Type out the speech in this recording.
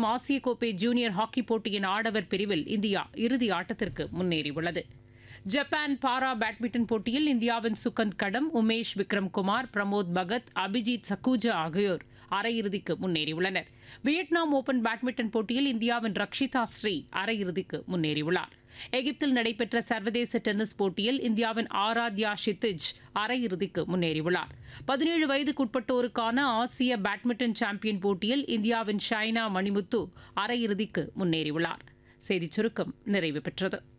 நடைபெறும் ஆசிய கோப்பை ஜூனியர் ஹாக்கி போட்டியின் ஆடவர் பிரிவில் இந்தியா இறுதி ஆட்டத்திற்கு முன்னேறியுள்ளது. ஜப்பான் பாரா பேட்மிண்டன் போட்டியில் இந்தியாவின் சுகந்த் கடம், உமேஷ் விக்ரம்குமார், பிரமோத் பகத், அபிஜித் சக்கூஜா ஆகியோர் அரையிறுதிக்கு முன்னேறியுள்ளனர். வியட்நாம் ஓபன் பேட்மிண்டன் போட்டியில் இந்தியாவின் ரக்ஷிதா ஸ்ரீ அரையிறுதிக்கு முன்னேறியுள்ளார். எகிப்தில் நடைபெற்ற சர்வதேச டென்னிஸ் போட்டியில் இந்தியாவின் ஆராத்யா ஷித்திஜ் அரையிறுதிக்கு முன்னேறியுள்ளார். 17 வயதுக்குட்பட்டோருக்கான ஆசிய பேட்மிண்டன் சாம்பியன் போட்டியில் இந்தியாவின் ஷைனா மணிமுத்து அரையிறுதிக்கு முன்னேறியுள்ளார். செய்திச் சுருக்கம் நிறைவு பெற்றது.